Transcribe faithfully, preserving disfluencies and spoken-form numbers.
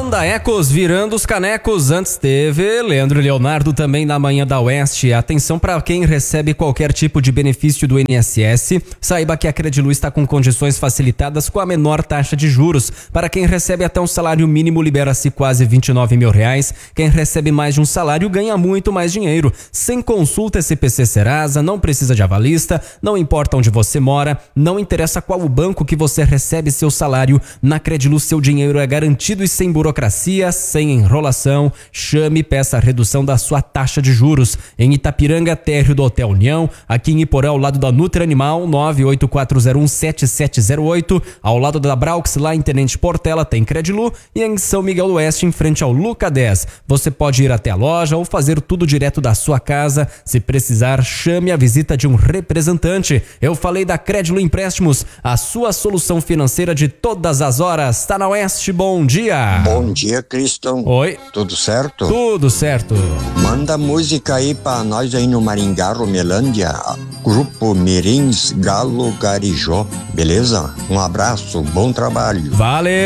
Banda Ecos virando os canecos. Antes teve Leandro e Leonardo também na Manhã da Oeste. Atenção para quem recebe qualquer tipo de benefício do I N S S. Saiba que a Credilu está com condições facilitadas com a menor taxa de juros. Para quem recebe até um salário mínimo, libera-se quase vinte e nove mil reais. Quem recebe mais de um salário ganha muito mais dinheiro. Sem consulta S P C Serasa, não precisa de avalista, não importa onde você mora, não interessa qual o banco que você recebe seu salário. Na Credilu seu dinheiro é garantido e sem burocracia, sem enrolação. Chame e peça a redução da sua taxa de juros. Em Itapiranga, térreo do Hotel União. Aqui em Iporã, ao lado da Nutri Animal, nove oito quatro zero um sete sete zero oito. Ao lado da Braux, lá em Tenente Portela, tem Credilu. E em São Miguel do Oeste, em frente ao Luca dez. Você pode ir até a loja ou fazer tudo direto da sua casa. Se precisar, chame a visita de um representante. Eu falei da Credilu Empréstimos, a sua solução financeira de todas as horas. Tá na Oeste, bom dia. Bom dia, Cristão. Oi. Tudo certo? Tudo certo. Manda música aí pra nós aí no Maringá, Romelândia. Grupo Mirins Galo Garijó. Beleza? Um abraço, bom trabalho. Valeu.